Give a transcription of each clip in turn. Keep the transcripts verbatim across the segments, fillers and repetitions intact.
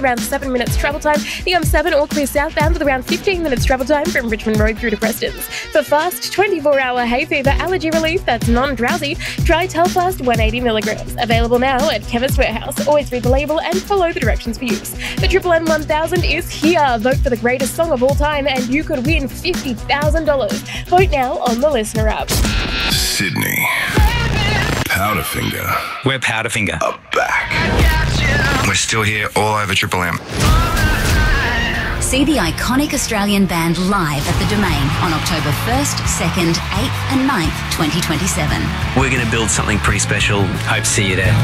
around seven minutes travel time. The M seven Auckland southbound with around fifteen minutes travel time from Richmond Road through to Prestons. For fast twenty-four hour hay fever allergy relief that's non-drowsy, try Telfast one hundred eighty milligrams. Available now at Chemist Warehouse. Always read the label and follow the directions for use. The Triple M one thousand is here. Vote for the greatest song of all time and you could win fifty thousand dollars. Vote now on the Listener app. Sydney. Powderfinger. We're Powderfinger. Are back. We're still here all over Triple M. See the iconic Australian band live at the Domain on October first, second, eighth and ninth, twenty twenty-seven. We're going to build something pretty special. Hope to see you there.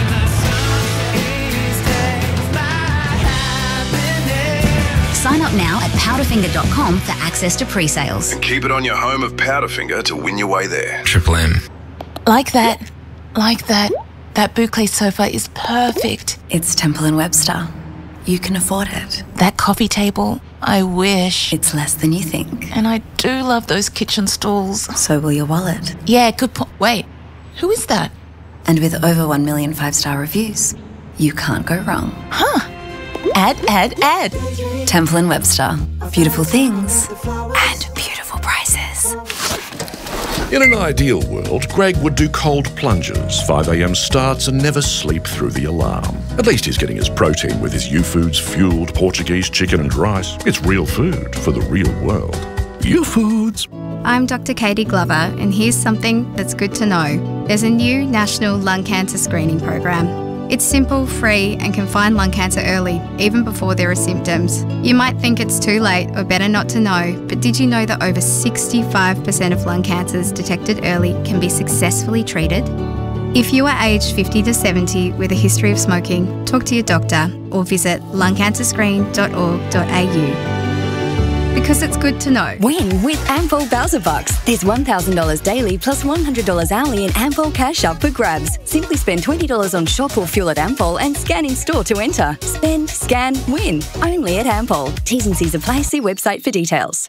Sign up now at powderfinger dot com for access to pre-sales. And keep it on your home of Powderfinger to win your way there. Triple M. Like that. Like that. That boucle sofa is perfect. It's Temple and Webster. You can afford it. That coffee table, I wish. It's less than you think. And I do love those kitchen stools. So will your wallet. Yeah, good point. Wait, who is that? And with over one million five-star reviews, you can't go wrong. Huh. Add, add, add. Temple and Webster. Beautiful things and beautiful prices. In an ideal world, Greg would do cold plunges, five a.m. starts and never sleep through the alarm. At least he's getting his protein with his U-Foods fueled Portuguese chicken and rice. It's real food for the real world. U-Foods. I'm Doctor Katie Glover, and here's something that's good to know. There's a new national lung cancer screening program. It's simple, free, and can find lung cancer early, even before there are symptoms. You might think it's too late or better not to know, but did you know that over sixty-five percent of lung cancers detected early can be successfully treated? If you are aged fifty to seventy with a history of smoking, talk to your doctor or visit lung cancer screen dot org dot a u. Because it's good to know. Win with Ampol Bowser Bucks. There's one thousand dollars daily plus one hundred dollars hourly in Ampol cash up for grabs. Simply spend twenty dollars on shop or fuel at Ampol and scan in store to enter. Spend, scan, win. Only at Ampol. T's and C's apply. See website for details.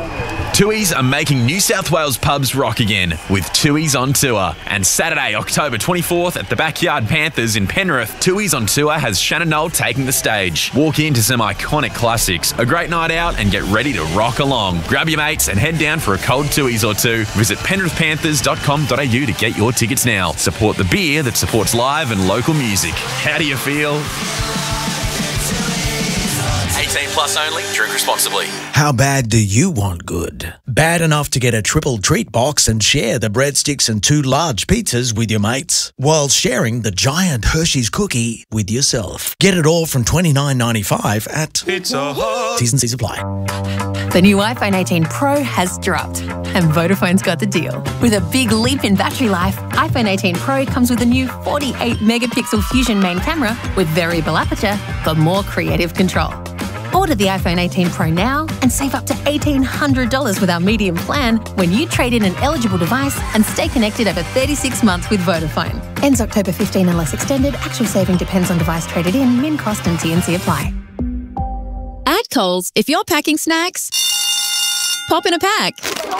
Tui's are making New South Wales pubs rock again with Tui's on Tour. And Saturday, October twenty-fourth at the Backyard Panthers in Penrith, Tui's on Tour has Shannon Knoll taking the stage. Walk into some iconic classics, a great night out and get ready to rock along. Grab your mates and head down for a cold Tui's or two. Visit penrith panthers dot com dot a u to get your tickets now. Support the beer that supports live and local music. How do you feel? eighteen plus only. Drink responsibly. How bad do you want good? Bad enough to get a triple treat box and share the breadsticks and two large pizzas with your mates, while sharing the giant Hershey's cookie with yourself. Get it all from twenty-nine ninety-five at Pizza Hut. T's and C's apply. The new iPhone eighteen Pro has dropped, and Vodafone's got the deal. With a big leap in battery life, iPhone eighteen Pro comes with a new forty-eight megapixel Fusion main camera with variable aperture for more creative control. Order the iPhone eighteen Pro now and save up to eighteen hundred dollars with our medium plan when you trade in an eligible device and stay connected over thirty-six months with Vodafone. Ends October fifteenth unless extended. Actual saving depends on device traded in, min cost and T and C apply. At Coles, if you're packing snacks, pop in a pack.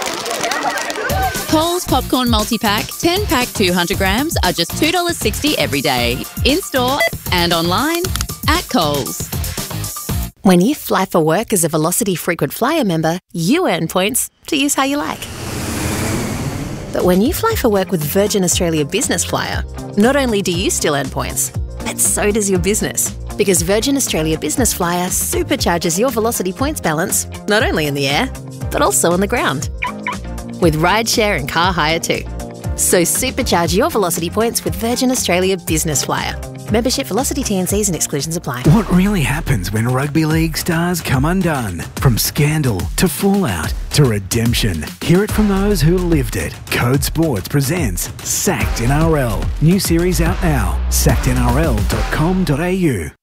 Coles Popcorn Multi-Pack, ten pack two hundred grams are just two dollars sixty every day. In-store and online at Coles. When you fly for work as a Velocity Frequent Flyer member, you earn points to use how you like. But when you fly for work with Virgin Australia Business Flyer, not only do you still earn points, but so does your business. Because Virgin Australia Business Flyer supercharges your Velocity points balance, not only in the air, but also on the ground. With rideshare and car hire too. So supercharge your Velocity points with Virgin Australia Business Flyer. Membership, Velocity T and Cs and exclusions apply. What really happens when rugby league stars come undone? From scandal to fallout to redemption. Hear it from those who lived it. Code Sports presents Sacked N R L. New series out now. sacked n r l dot com dot a u.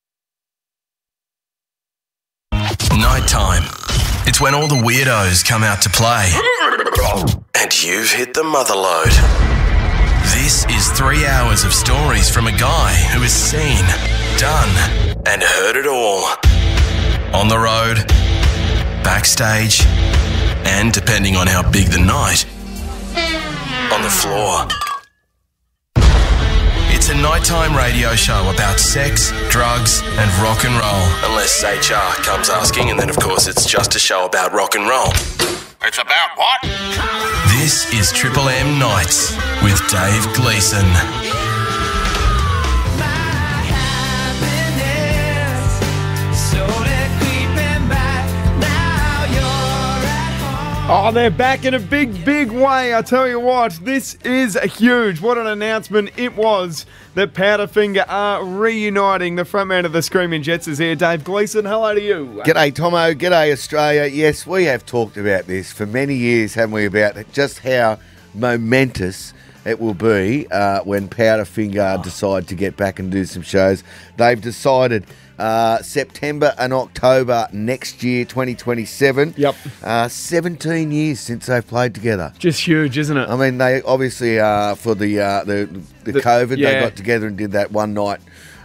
Nighttime. It's when all the weirdos come out to play. And you've hit the mother load. This is three hours of stories from a guy who has seen, done, and heard it all. On the road, backstage, and depending on how big the night, on the floor. It's a nighttime radio show about sex, drugs, and rock and roll. Unless H R comes asking, and then, of course, it's just a show about rock and roll. It's about what? This is Triple M Nights with Dave Gleeson. Oh, they're back in a big, big way. I tell you what, this is huge. What an announcement it was that Powderfinger are reuniting. The frontman of the Screaming Jets is here. Dave Gleeson, hello to you. G'day, Tomo. G'day, Australia. Yes, we have talked about this for many years, haven't we, about just how momentous it will be uh, when Powderfinger decide to get back and do some shows. They've decided uh, September and October next year, twenty twenty-seven. Yep. Uh, seventeen years since they've played together. Just huge, isn't it? I mean, they obviously, uh, for the, uh, the the The- COVID, yeah. they got together and did that one night,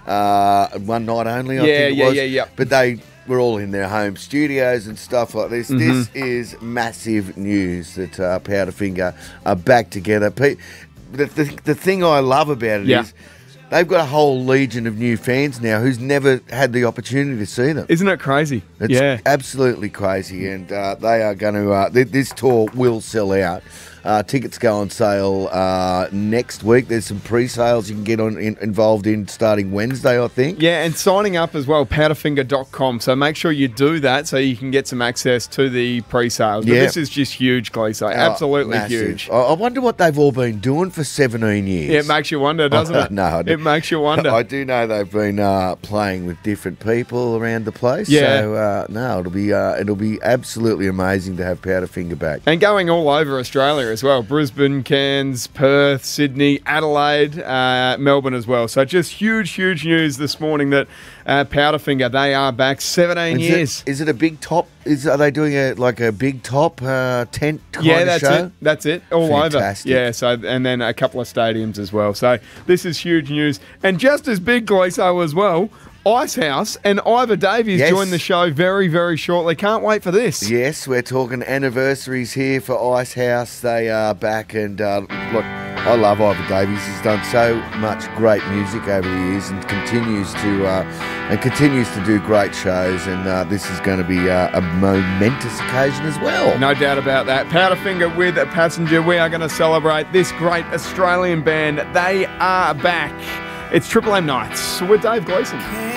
uh, one night only, I Yeah, think it yeah, was. yeah, yeah. But they were all in their home studios and stuff like this. Mhm. This is massive news that uh, Powderfinger are back together. Pe- The, the, the thing I love about it Yeah. is they've got a whole legion of new fans now who's never had the opportunity to see them. Isn't it crazy? It's yeah. absolutely crazy, and uh, they are going to. Uh, th- this tour will sell out. Uh, tickets go on sale uh, next week. There's some pre-sales you can get on in, involved in starting Wednesday, I think. Yeah, and signing up as well, powderfinger dot com. So make sure you do that so you can get some access to the pre-sales. But Yeah. this is just huge, Gleeso. Absolutely Oh, massive. huge. I, I wonder what they've all been doing for seventeen years. Yeah, it makes you wonder, doesn't it? No, I do. It makes you wonder. I do know they've been uh, playing with different people around the place. Yeah. So uh, no, it'll be uh, it'll be absolutely amazing to have Powderfinger back. And going all over Australia as well. Brisbane, Cairns, Perth, Sydney, Adelaide, uh, Melbourne as well. So just huge, huge news this morning that uh, Powderfinger, they are back seventeen Is years. It, is it a big top? Is Are they doing a like a big top uh, tent kind Yeah, of that's show? it. That's it. All Fantastic. over. Yeah, so and then a couple of stadiums as well. So this is huge news. And just as big, Gleeso, as well, Icehouse and Ivor Davies Yes. join the show very, very shortly. Can't wait for this. Yes, we're talking anniversaries here for Icehouse. They are back, and uh, look, I love Ivor Davies. He's done so much great music over the years, and continues to uh, and continues to do great shows. And uh, this is going to be uh, a momentous occasion as well. No doubt about that. Powderfinger with a Passenger. We are going to celebrate this great Australian band. They are back. It's Triple M Nights with Dave Gleeson.